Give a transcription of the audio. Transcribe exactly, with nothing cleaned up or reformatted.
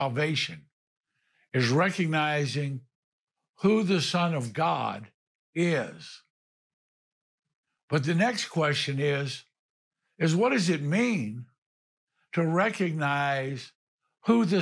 salvation is recognizing who the Son of God is. But the next question is, is what does it mean to recognize who the